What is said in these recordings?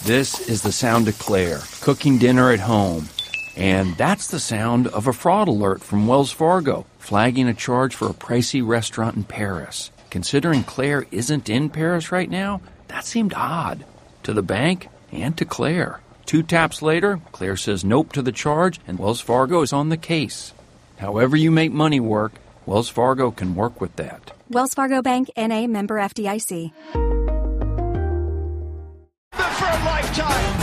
This is the sound of Claire, cooking dinner at home. And that's the sound of a fraud alert from Wells Fargo, flagging a charge for a pricey restaurant in Paris. Considering Claire isn't in Paris right now, that seemed odd. To the bank and to Claire. 2 taps later, Claire says nope to the charge, and Wells Fargo is on the case. However you make money work, Wells Fargo can work with that. Wells Fargo Bank, N.A., member FDIC. For a lifetime.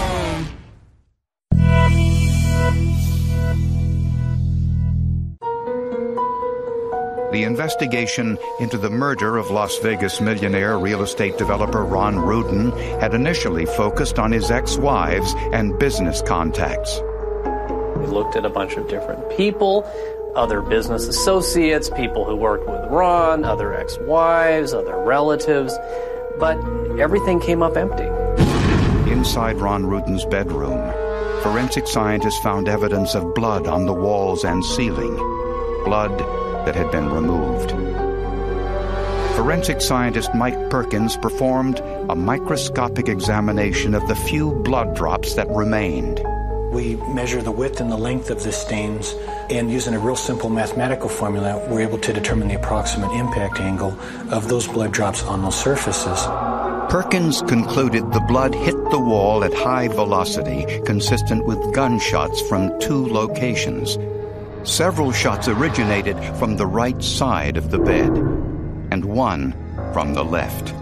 The investigation into the murder of Las Vegas millionaire real estate developer Ron Rudin had initially focused on his ex-wives and business contacts. We looked at a bunch of different people, other business associates, people who worked with Ron, other ex-wives, other relatives, but everything came up empty. Inside Ron Rudin's bedroom, forensic scientists found evidence of blood on the walls and ceiling, blood that had been removed. Forensic scientist Mike Perkins performed a microscopic examination of the few blood drops that remained. We measure the width and the length of the stains, and using a real simple mathematical formula, we're able to determine the approximate impact angle of those blood drops on those surfaces. Perkins concluded the blood hit the wall at high velocity, consistent with gunshots from 2 locations. Several shots originated from the right side of the bed, and one from the left.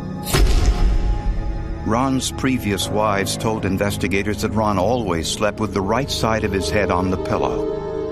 Ron's previous wives told investigators that Ron always slept with the right side of his head on the pillow.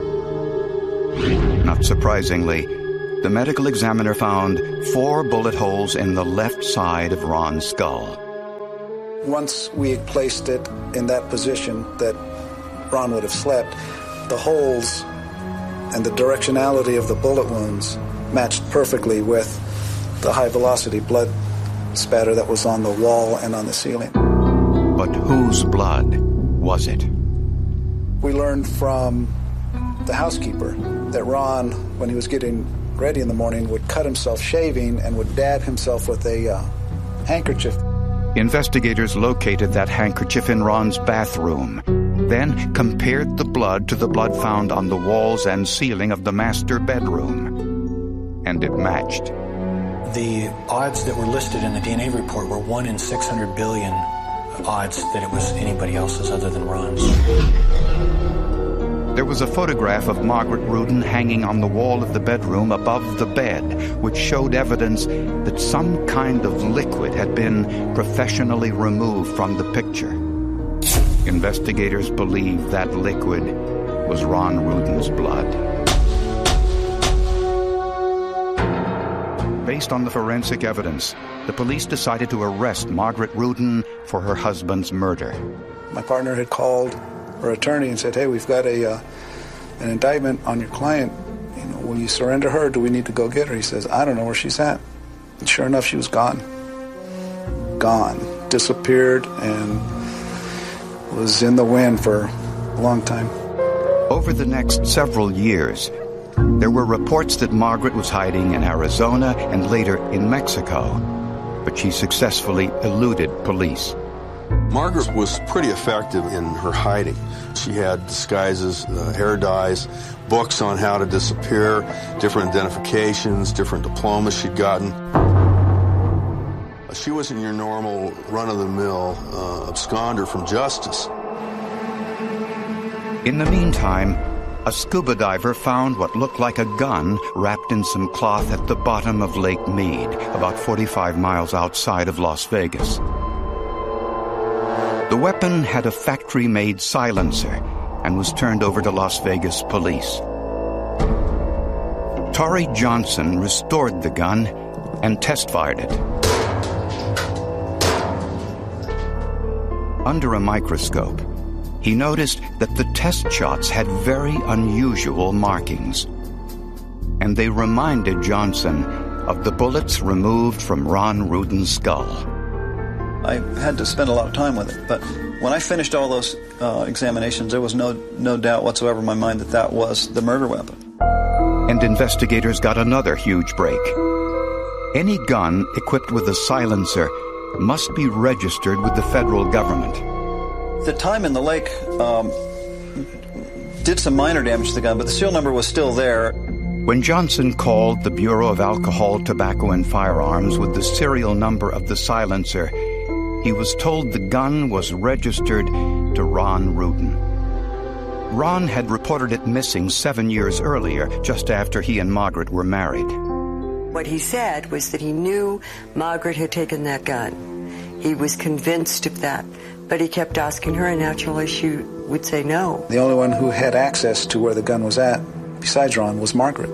Not surprisingly, the medical examiner found 4 bullet holes in the left side of Ron's skull. Once we had placed it in that position that Ron would have slept, the holes and the directionality of the bullet wounds matched perfectly with the high-velocity blood spatter that was on the wall and on the ceiling. But whose blood was it? We learned from the housekeeper that Ron, when he was getting ready in the morning, would cut himself shaving and would dab himself with a handkerchief. Investigators located that handkerchief in Ron's bathroom, then compared the blood to the blood found on the walls and ceiling of the master bedroom, and it matched. The odds that were listed in the DNA report were 1 in 600 billion odds that it was anybody else's other than Ron's. There was a photograph of Margaret Rudin hanging on the wall of the bedroom above the bed, which showed evidence that some kind of liquid had been professionally removed from the picture. Investigators believe that liquid was Ron Rudin's blood. Based on the forensic evidence, the police decided to arrest Margaret Rudin for her husband's murder. My partner had called her attorney and said, "Hey, we've got an indictment on your client. Will you surrender her? Do we need to go get her?" He says, "I don't know where she's at." And sure enough, she was gone. Gone. Disappeared and was in the wind for a long time. Over the next several years, there were reports that Margaret was hiding in Arizona and later in Mexico, but she successfully eluded police. Margaret was pretty effective in her hiding. She had disguises, hair dyes, books on how to disappear, different identifications, different diplomas she'd gotten. She wasn't your normal run-of-the-mill absconder from justice. In the meantime, a scuba diver found what looked like a gun wrapped in some cloth at the bottom of Lake Mead, about 45 miles outside of Las Vegas. The weapon had a factory-made silencer and was turned over to Las Vegas police. Torrey Johnson restored the gun and test-fired it. Under a microscope, he noticed that the test shots had very unusual markings, and they reminded Johnson of the bullets removed from Ron Rudin's skull. I had to spend a lot of time with it, but when I finished all those examinations, there was no doubt whatsoever in my mind that that was the murder weapon. And investigators got another huge break. Any gun equipped with a silencer must be registered with the federal government. The time in the lake did some minor damage to the gun, but the serial number was still there. When Johnson called the Bureau of Alcohol, Tobacco, and Firearms with the serial number of the silencer, he was told the gun was registered to Ron Rudin. Ron had reported it missing 7 years earlier, just after he and Margaret were married. What he said was that he knew Margaret had taken that gun. He was convinced of that, but he kept asking her, and naturally she would say no. The only one who had access to where the gun was at, besides Ron, was Margaret.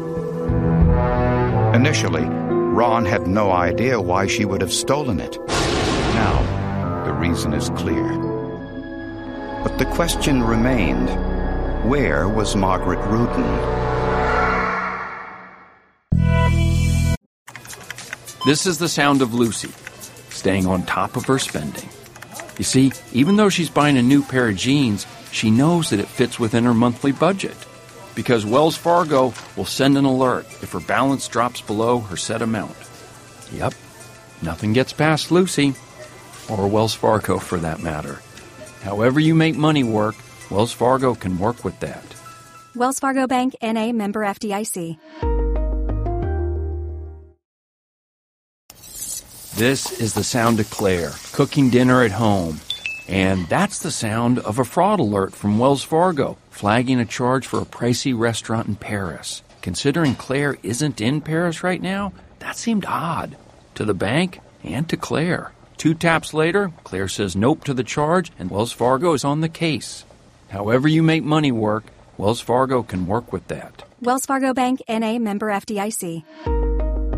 Initially, Ron had no idea why she would have stolen it. Now, the reason is clear. But the question remained, where was Margaret Rudin? This is the sound of Lucy, staying on top of her spending. You see, even though she's buying a new pair of jeans, she knows that it fits within her monthly budget. Because Wells Fargo will send an alert if her balance drops below her set amount. Yep, nothing gets past Lucy, or Wells Fargo for that matter. However you make money work, Wells Fargo can work with that. Wells Fargo Bank, N.A., member FDIC. This is the sound of Claire, cooking dinner at home. And that's the sound of a fraud alert from Wells Fargo, flagging a charge for a pricey restaurant in Paris. Considering Claire isn't in Paris right now, that seemed odd. To the bank and to Claire. 2 taps later, Claire says nope to the charge, and Wells Fargo is on the case. However you make money work, Wells Fargo can work with that. Wells Fargo Bank, N.A., member FDIC.